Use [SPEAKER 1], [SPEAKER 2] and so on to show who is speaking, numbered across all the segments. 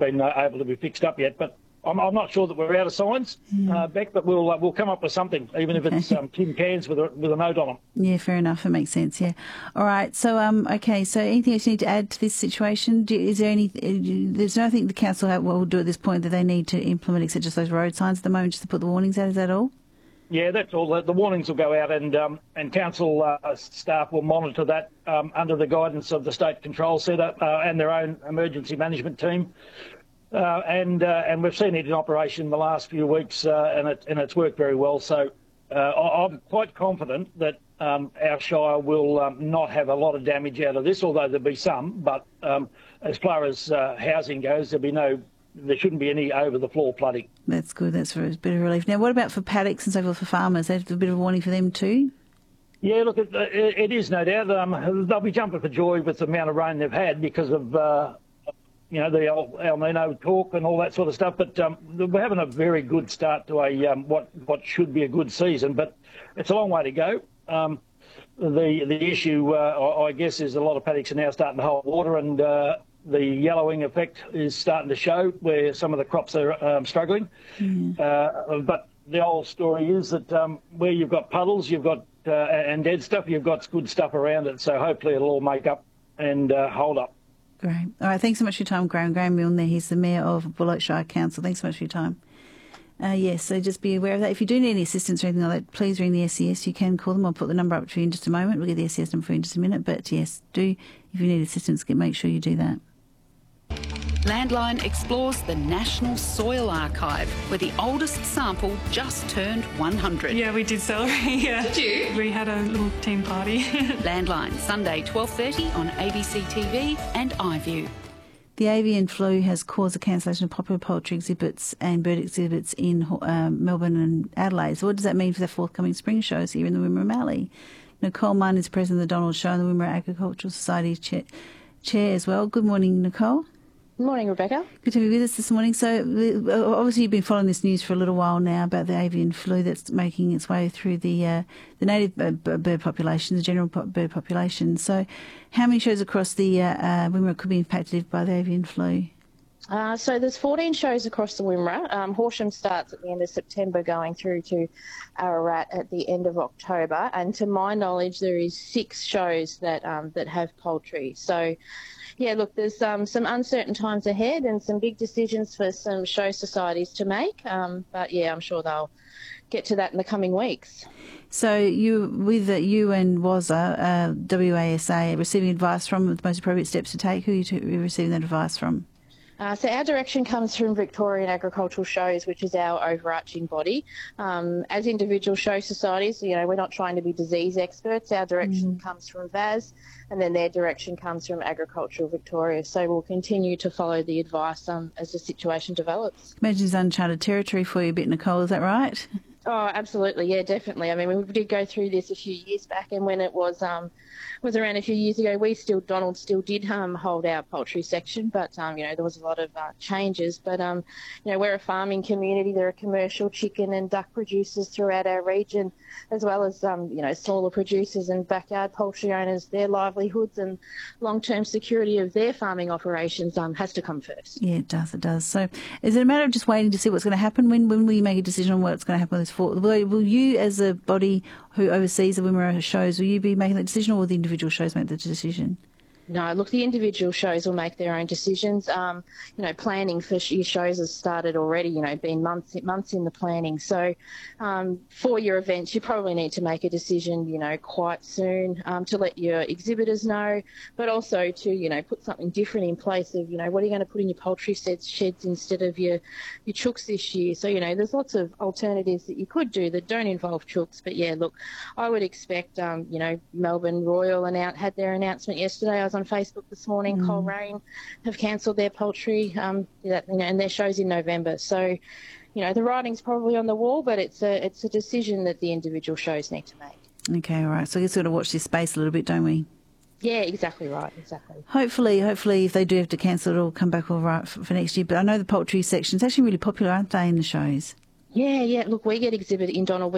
[SPEAKER 1] been able to be fixed up yet. But I'm not sure that we're out of signs, Beck, but we'll come up with something, even if it's tin cans with a note on them.
[SPEAKER 2] Yeah, fair enough. It makes sense, yeah. All right, so, okay, so anything else you need to add to this situation? Is there there's nothing the council will do at this point that they need to implement except just those road signs at the moment, just to put the warnings out, is that all?
[SPEAKER 1] Yeah, that's all. The warnings will go out and council staff will monitor that under the guidance of the State Control Centre and their own emergency management team. And we've seen it in operation the last few weeks, and it's worked very well. So I'm quite confident that our shire will not have a lot of damage out of this, although there'll be some. But as far as housing goes, there shouldn't be any over-the-floor flooding.
[SPEAKER 2] That's good. That's a bit of relief. Now, what about for paddocks and so forth for farmers? That's a bit of a warning for them too?
[SPEAKER 1] Yeah, look, it is no doubt. They'll be jumping for joy with the amount of rain they've had because of the El Nino talk and all that sort of stuff. But we're having a very good start to what should be a good season, but it's a long way to go. The issue, I guess, is a lot of paddocks are now starting to hold water, and the yellowing effect is starting to show where some of the crops are struggling. But the old story is that where you've got puddles, you've got and dead stuff, you've got good stuff around it. So hopefully it'll all make up and hold up.
[SPEAKER 2] Great. All right, thanks so much for your time, Graham Milne there. He's the Mayor of Bullock Shire Council. Thanks so much for your time. Yes, so just be aware of that. If you do need any assistance or anything like that, please ring the SES. You can call them. I'll put the number up for you in just a moment. We'll get the SES number for you in just a minute. But yes, if you need assistance, make sure you do that.
[SPEAKER 3] Landline explores the National Soil Archive, where the oldest sample just turned 100.
[SPEAKER 4] Yeah, we did celebrate, yeah.
[SPEAKER 3] Did you?
[SPEAKER 4] We had a little team party.
[SPEAKER 3] Landline, Sunday 12:30 on ABC TV and iView.
[SPEAKER 2] The avian flu has caused the cancellation of popular poultry exhibits and bird exhibits in Melbourne and Adelaide. So what does that mean for the forthcoming spring shows here in the Wimmera Mallee? Nicole Munn is president of the Donald Show and the Wimmera Agricultural Society chair as well. Good morning, Nicole.
[SPEAKER 5] Good morning, Rebecca.
[SPEAKER 2] Good to be with us this morning. So obviously you've been following this news for a little while now about the avian flu that's making its way through the native bird population, the general bird population. So how many shows across the Wimmera could be impacted by the avian flu?
[SPEAKER 5] So there's 14 shows across the Wimmera. Horsham starts at the end of September going through to Ararat at the end of October. And to my knowledge, there is 6 shows that have poultry. So yeah, look, there's some uncertain times ahead and some big decisions for some show societies to make. But yeah, I'm sure they'll get to that in the coming weeks.
[SPEAKER 2] So you and WASA, WASA, receiving advice from the most appropriate steps to take. Who are you receiving that advice from?
[SPEAKER 5] So our direction comes from Victorian Agricultural Shows, which is our overarching body. As individual show societies, we're not trying to be disease experts. Our direction comes from VAS, and then their direction comes from Agricultural Victoria. So we'll continue to follow the advice as the situation develops.
[SPEAKER 2] Imagine it's uncharted territory for you a bit, Nicole, is that right?
[SPEAKER 5] Oh, absolutely. Yeah, definitely. I mean, we did go through this a few years back, and when it was around a few years ago, Donald still did hold our poultry section, but there was a lot of changes. But we're a farming community. There are commercial chicken and duck producers throughout our region, as well as smaller producers and backyard poultry owners. Their livelihoods and long-term security of their farming operations has to come first.
[SPEAKER 2] Yeah, it does. It does. So, is it a matter of just waiting to see what's going to happen? When will you make a decision on what's going to happen with this? Will you, as a body who oversees the Wimmera shows, will you be making that decision, or will the individual shows make the decision?
[SPEAKER 5] No, look, the individual shows will make their own decisions. Planning for your shows has started already, been months in the planning. So for your events, you probably need to make a decision, quite soon to let your exhibitors know, but also to, put something different in place of, what are you going to put in your poultry sheds instead of your chooks this year. So, there's lots of alternatives that you could do that don't involve chooks. But, yeah, look, I would expect, Melbourne Royal had their announcement yesterday. I was on Facebook this morning. Coleraine have cancelled their poultry, and their show's in November. So, the writing's probably on the wall, but it's a decision that the individual shows need to make.
[SPEAKER 2] Okay, all right. So we sort of watch this space a little bit, don't we?
[SPEAKER 5] Yeah, exactly right, exactly.
[SPEAKER 2] Hopefully, if they do have to cancel, it'll come back all right for next year. But I know the poultry section's actually really popular, aren't they, in the shows?
[SPEAKER 5] Yeah. Look, we get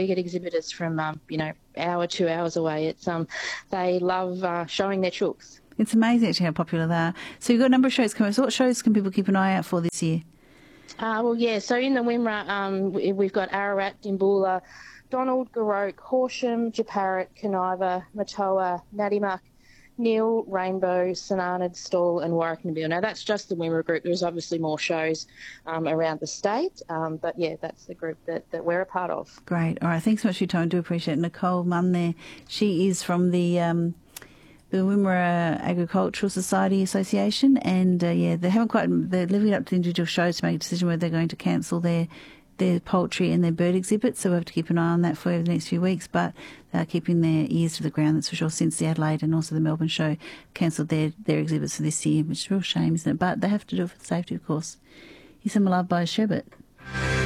[SPEAKER 5] exhibitors from, hour, 2 hours away. It's they love showing their chooks.
[SPEAKER 2] It's amazing actually how popular they are. So you've got a number of shows coming. So what shows can people keep an eye out for this year?
[SPEAKER 5] Well, yeah, so in the Wimmera, we've got Ararat, Dimboola, Donald, Garoke, Horsham, Japarrit, Kaniva, Matoa, Nadimuck, Neil, Rainbow, Sananad, Stawell and Warracknabeal. Now, that's just the Wimmera group. There's obviously more shows around the state, but, yeah, that's the group that we're a part of.
[SPEAKER 2] Great. All right, thanks so much for your time. I do appreciate it. Nicole Munn there. She is from the Wimmera Agricultural Society Association, and they're living up to the individual shows to make a decision whether they're going to cancel their poultry and their bird exhibits, so we'll have to keep an eye on that for the next few weeks, but they're keeping their ears to the ground, that's for sure, since the Adelaide and also the Melbourne show cancelled their exhibits for this year, which is a real shame, isn't it? But they have to do it for safety, of course. Here's some love by Sherbet.